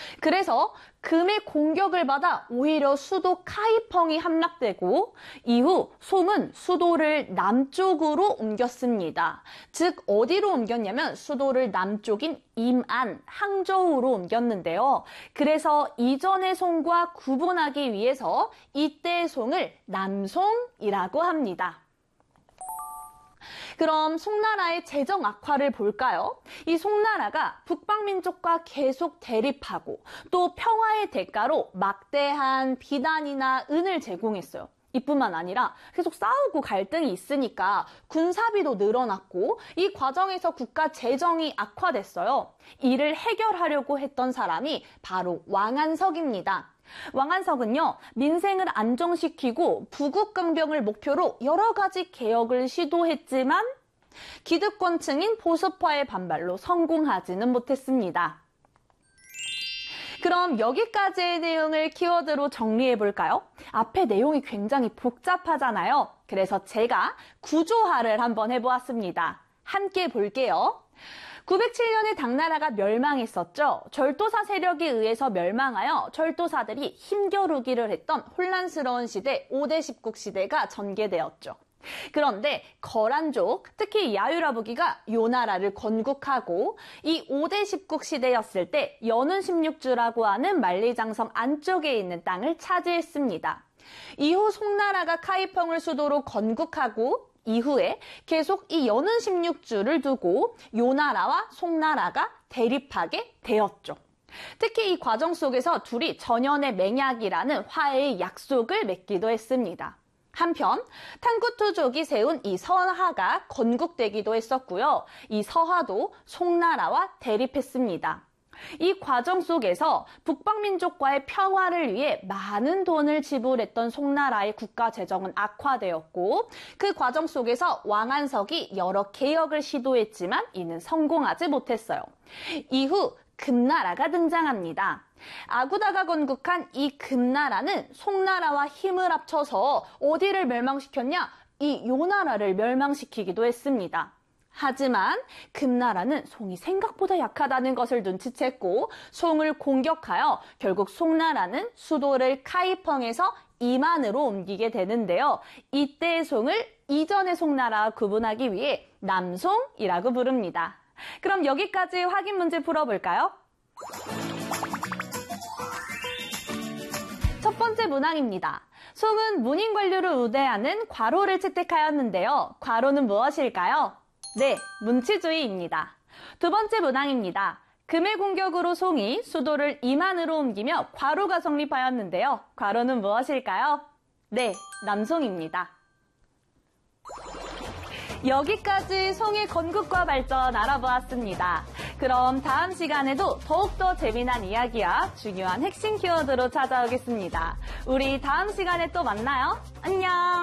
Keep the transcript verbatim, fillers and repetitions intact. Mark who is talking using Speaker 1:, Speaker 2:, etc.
Speaker 1: 그래서 금의 공격을 받아 오히려 수도 카이펑이 함락되고 이후 송은 수도를 남쪽으로 옮겼습니다. 즉 어디로 옮겼냐면 수도를 남쪽인 임안, 항저우로 옮겼는데요. 그래서 이전의 송과 구분하기 위해서 이때의 송을 남송이라고 합니다. 그럼 송나라의 재정 악화를 볼까요? 이 송나라가 북방민족과 계속 대립하고 또 평화의 대가로 막대한 비단이나 은을 제공했어요. 이뿐만 아니라 계속 싸우고 갈등이 있으니까 군사비도 늘어났고 이 과정에서 국가 재정이 악화됐어요. 이를 해결하려고 했던 사람이 바로 왕안석입니다. 왕안석은요, 민생을 안정시키고 부국강병을 목표로 여러 가지 개혁을 시도했지만 기득권층인 보수파의 반발로 성공하지는 못했습니다. 그럼 여기까지의 내용을 키워드로 정리해 볼까요? 앞에 내용이 굉장히 복잡하잖아요. 그래서 제가 구조화를 한번 해보았습니다. 함께 볼게요. 구백칠 년에 당나라가 멸망했었죠. 절도사 세력에 의해서 멸망하여 절도사들이 힘겨루기를 했던 혼란스러운 시대 오대 십국 시대가 전개되었죠. 그런데 거란족, 특히 야유라부기가 요나라를 건국하고 이 오대 십국 시대였을 때 연운 십육주라고 하는 만리장성 안쪽에 있는 땅을 차지했습니다. 이후 송나라가 카이펑을 수도로 건국하고 이후에 계속 이 연운 십육주를 두고 요나라와 송나라가 대립하게 되었죠. 특히 이 과정 속에서 둘이 전연의 맹약이라는 화해의 약속을 맺기도 했습니다. 한편 탕구투족이 세운 이 서하가 건국되기도 했었고요. 이 서하도 송나라와 대립했습니다. 이 과정 속에서 북방민족과의 평화를 위해 많은 돈을 지불했던 송나라의 국가 재정은 악화되었고 그 과정 속에서 왕안석이 여러 개혁을 시도했지만 이는 성공하지 못했어요. 이후 금나라가 등장합니다. 아구다가 건국한 이 금나라는 송나라와 힘을 합쳐서 어디를 멸망시켰냐? 이 요나라를 멸망시키기도 했습니다. 하지만 금나라는 송이 생각보다 약하다는 것을 눈치챘고 송을 공격하여 결국 송나라는 수도를 카이펑에서 임안으로 옮기게 되는데요. 이때의 송을 이전의 송나라와 구분하기 위해 남송이라고 부릅니다. 그럼 여기까지 확인 문제 풀어볼까요? 첫 번째 문항입니다. 송은 문인 관료를 우대하는 과로를 채택하였는데요. 과로는 무엇일까요? 네, 문치주의입니다. 두 번째 문항입니다. 금의 공격으로 송이 수도를 임안으로 옮기며 과로가 성립하였는데요. 과로는 무엇일까요? 네, 남송입니다. 여기까지 송의 건국과 발전 알아보았습니다. 그럼 다음 시간에도 더욱더 재미난 이야기와 중요한 핵심 키워드로 찾아오겠습니다. 우리 다음 시간에 또 만나요. 안녕!